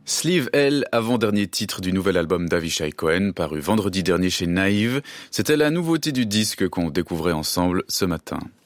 Sleeve L, avant-dernier titre du nouvel album d'Avishai Cohen, paru vendredi dernier chez Naïve. C'était la nouveauté du disque qu'on découvrait ensemble ce matin.